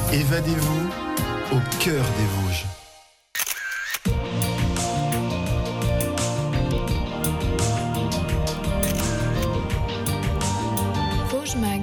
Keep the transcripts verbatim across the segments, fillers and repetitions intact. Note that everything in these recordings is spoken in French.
Évadez-vous au cœur des Vosges. Vosges Mag.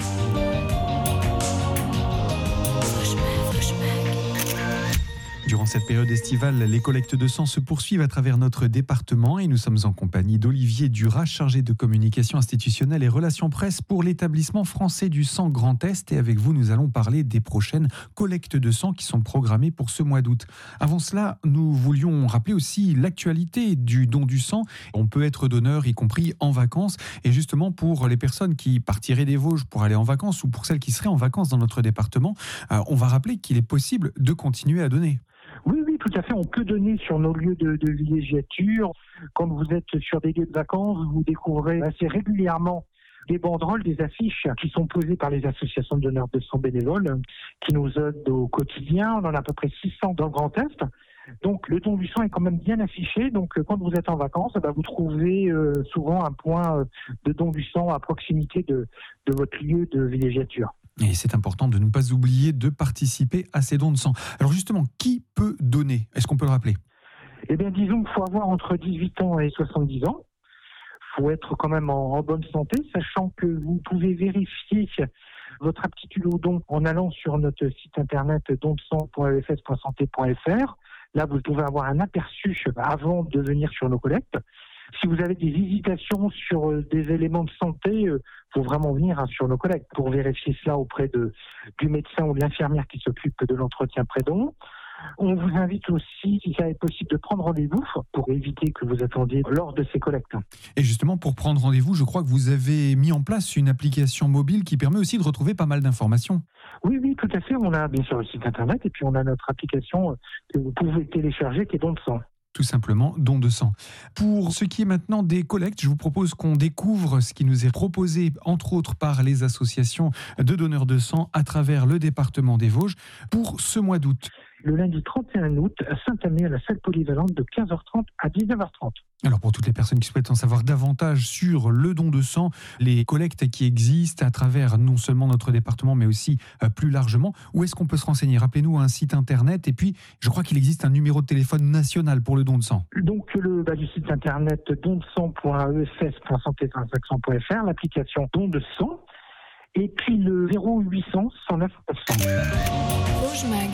Durant cette période estivale, les collectes de sang se poursuivent à travers notre département et nous sommes en compagnie d'Olivier Duras, chargé de communication institutionnelle et relations presse pour l'établissement français du sang Grand Est. Et avec vous, nous allons parler des prochaines collectes de sang qui sont programmées pour ce mois d'août. Avant cela, nous voulions rappeler aussi l'actualité du don du sang. On peut être donneur, y compris en vacances. Et justement, pour les personnes qui partiraient des Vosges pour aller en vacances ou pour celles qui seraient en vacances dans notre département, on va rappeler qu'il est possible de continuer à donner. Oui, oui, tout à fait. On peut donner sur nos lieux de, de villégiature. Quand vous êtes sur des lieux de vacances, vous découvrez assez régulièrement des banderoles, des affiches qui sont posées par les associations de donneurs de sang bénévoles, qui nous aident au quotidien. On en a à peu près six cents dans le Grand Est. Donc le don du sang est quand même bien affiché. Donc quand vous êtes en vacances, bah, vous trouvez euh, souvent un point de don du sang à proximité de, de votre lieu de villégiature. Et c'est important de ne pas oublier de participer à ces dons de sang. Alors justement, qui peut donner ? Est-ce qu'on peut le rappeler ? Eh bien, disons qu'il faut avoir entre dix-huit ans et soixante-dix ans. Il faut être quand même en, en bonne santé, sachant que vous pouvez vérifier votre aptitude au don en allant sur notre site internet don de sang point e f s point santé point f r. Là, vous pouvez avoir un aperçu avant de venir sur nos collectes. Si vous avez des hésitations sur des éléments de santé, il faut vraiment venir hein, sur nos collectes pour vérifier cela auprès de, du médecin ou de l'infirmière qui s'occupe de l'entretien pré-don. On vous invite aussi, si ça est possible, de prendre rendez-vous pour éviter que vous attendiez lors de ces collectes. Et justement, pour prendre rendez-vous, je crois que vous avez mis en place une application mobile qui permet aussi de retrouver pas mal d'informations. Oui, oui, tout à fait. On a bien sûr le site internet et puis on a notre application que vous pouvez télécharger qui est Don de sang. Tout simplement, don de sang. Pour ce qui est maintenant des collectes, je vous propose qu'on découvre ce qui nous est proposé, entre autres par les associations de donneurs de sang à travers le département des Vosges pour ce mois d'août. Le lundi trente et un août à Saint-Amé à la salle polyvalente de quinze heures trente à dix-neuf heures trente. Alors pour toutes les personnes qui souhaitent en savoir davantage sur le don de sang, les collectes qui existent à travers non seulement notre département mais aussi euh, plus largement, où est-ce qu'on peut se renseigner ? Rappelez-nous un site internet et puis je crois qu'il existe un numéro de téléphone national pour le don de sang. Donc le bah, du site internet don de sang point e f s point santé point f r, l'application don de sang et puis le zéro huit cents cent neuf neuf cents. Vosges Mag.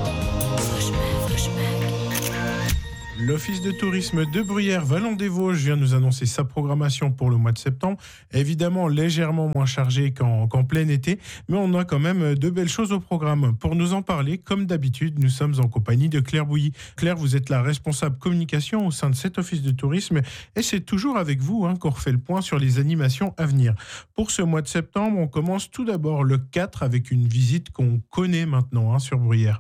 Vosges Mag, Vosges Mag. L'Office de tourisme de Bruyères-Vallon-des-Vosges vient nous annoncer sa programmation pour le mois de septembre. Évidemment, légèrement moins chargée qu'en, qu'en plein été, mais on a quand même de belles choses au programme. Pour nous en parler, comme d'habitude, nous sommes en compagnie de Claire Bouilly. Claire, vous êtes la responsable communication au sein de cet Office de tourisme et c'est toujours avec vous hein, qu'on refait le point sur les animations à venir. Pour ce mois de septembre, on commence tout d'abord le quatre avec une visite qu'on connaît maintenant hein, sur Bruyères.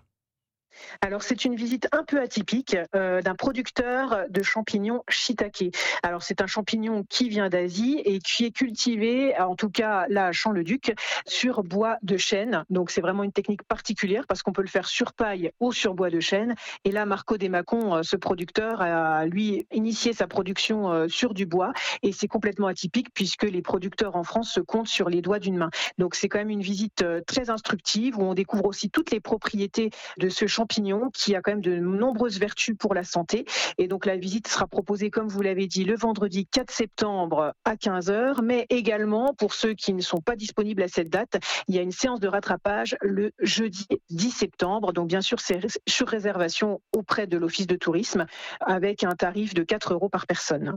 Alors c'est une visite un peu atypique euh, d'un producteur de champignons shiitake. Alors c'est un champignon qui vient d'Asie et qui est cultivé, en tout cas là à Champ-le-Duc, sur bois de chêne. Donc c'est vraiment une technique particulière parce qu'on peut le faire sur paille ou sur bois de chêne. Et là Marco Desmacons, ce producteur, a lui initié sa production sur du bois et c'est complètement atypique puisque les producteurs en France se comptent sur les doigts d'une main. Donc c'est quand même une visite très instructive où on découvre aussi toutes les propriétés de ce champignon qui a quand même de nombreuses vertus pour la santé. Et donc la visite sera proposée, comme vous l'avez dit, le vendredi quatre septembre à quinze heures, mais également pour ceux qui ne sont pas disponibles à cette date, il y a une séance de rattrapage le jeudi dix septembre. Donc bien sûr, c'est sur réservation auprès de l'Office de tourisme avec un tarif de quatre euros par personne.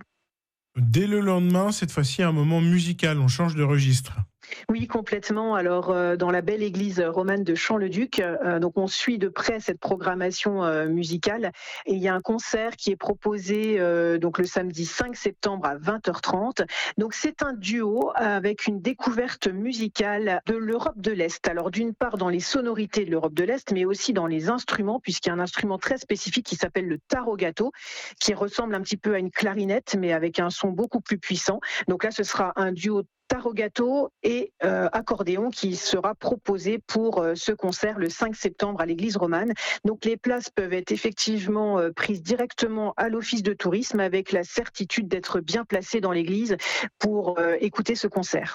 Dès le lendemain, cette fois-ci, un moment musical, on change de registre. Oui, complètement. Alors, euh, dans la belle église romane de Champ-le-Duc, euh, donc on suit de près cette programmation euh, musicale. Et il y a un concert qui est proposé euh, donc le samedi cinq septembre à vingt heures trente. Donc, c'est un duo avec une découverte musicale de l'Europe de l'Est. Alors, d'une part dans les sonorités de l'Europe de l'Est, mais aussi dans les instruments, puisqu'il y a un instrument très spécifique qui s'appelle le tarogato, qui ressemble un petit peu à une clarinette, mais avec un son beaucoup plus puissant. Donc là, ce sera un duo tarogato et euh, accordéon qui sera proposé pour euh, ce concert le cinq septembre à l'église romane. Donc les places peuvent être effectivement euh, prises directement à l'office de tourisme avec la certitude d'être bien placé dans l'église pour euh, écouter ce concert.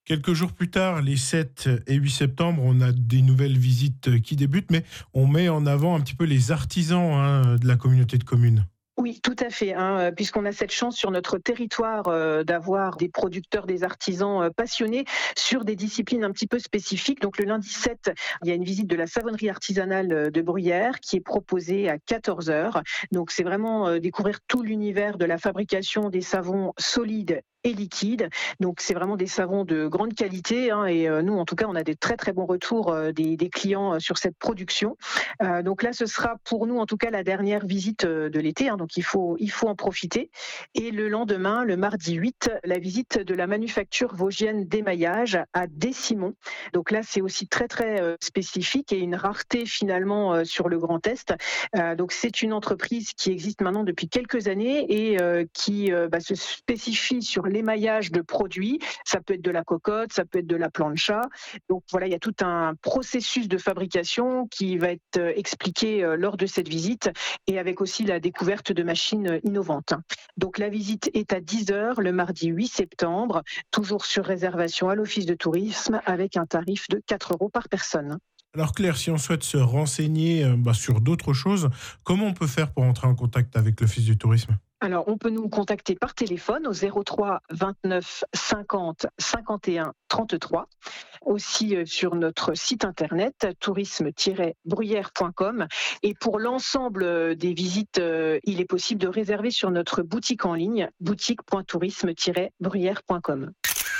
Quelques jours plus tard, les sept et huit septembre, on a des nouvelles visites qui débutent, mais on met en avant un petit peu les artisans hein, de la communauté de communes. Oui, tout à fait, hein, puisqu'on a cette chance sur notre territoire euh, d'avoir des producteurs, des artisans euh, passionnés sur des disciplines un petit peu spécifiques. Donc le lundi sept, il y a une visite de la savonnerie artisanale de Bruyères qui est proposée à quatorze heures. Donc c'est vraiment euh, découvrir tout l'univers de la fabrication des savons solides et liquides. Donc c'est vraiment des savons de grande qualité hein, et euh, nous en tout cas on a des très très bons retours euh, des, des clients euh, sur cette production. Euh, donc là ce sera pour nous en tout cas la dernière visite euh, de l'été, hein, donc il faut il faut en profiter. Et le lendemain, le mardi huit, la visite de la manufacture vosgienne d'émaillage à Décimon. Donc là c'est aussi très très euh, spécifique et une rareté finalement euh, sur le Grand Est. Euh, donc c'est une entreprise qui existe maintenant depuis quelques années et euh, qui euh, bah, se spécifie sur l'émaillage de produits. Ça peut être de la cocotte, ça peut être de la plancha. Donc voilà, il y a tout un processus de fabrication qui va être expliqué lors de cette visite et avec aussi la découverte de machines innovantes. Donc la visite est à dix heures le mardi huit septembre, toujours sur réservation à l'Office de tourisme avec un tarif de quatre euros par personne. Alors Claire, si on souhaite se renseigner euh, bah, sur d'autres choses, comment on peut faire pour entrer en contact avec l'Office du tourisme ? Alors, on peut nous contacter par téléphone au zéro trois vingt-neuf cinquante cinquante et un trente-trois. Aussi euh, sur notre site internet tourisme tiret bruyères point com. Et pour l'ensemble des visites, euh, il est possible de réserver sur notre boutique en ligne boutique point tourisme tiret bruyères point com.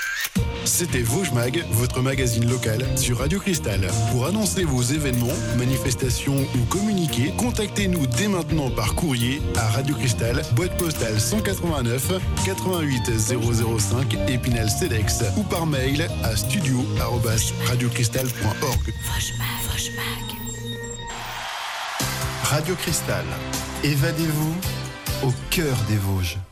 C'était Vosges Mag, votre magazine local sur Radio Cristal. Pour annoncer vos événements, manifestations ou communiquer, contactez-nous dès maintenant par courrier à Radio Cristal, boîte postale cent quatre-vingt-neuf quatre-vingt-huit zéro zéro cinq Épinal Cedex ou par mail à studio arobase radiocristal point org. Vosges Mag, Vosges Mag. Radio Cristal, évadez-vous au cœur des Vosges.